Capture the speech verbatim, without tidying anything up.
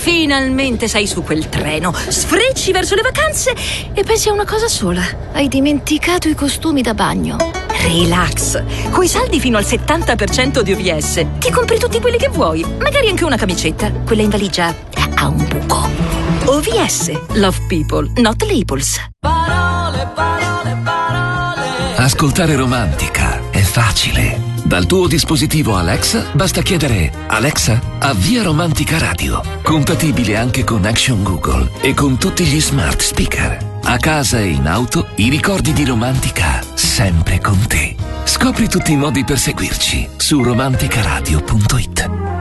Finalmente sei su quel treno, sfrecci verso le vacanze e pensi a una cosa sola. Hai dimenticato i costumi da bagno. Relax, coi saldi fino al settanta per cento di O V S ti compri tutti quelli che vuoi, magari anche una camicetta. Quella in valigia ha un buco. O V S, love people, not labels. Parole, parole, parole. Ascoltare Romantica è facile. Dal tuo dispositivo Alexa basta chiedere: Alexa, avvia Romantica Radio. Compatibile anche con Action Google e con tutti gli smart speaker. A casa e in auto, i ricordi di Romantica sempre con te. Scopri tutti i modi per seguirci su romanticaradio punto it.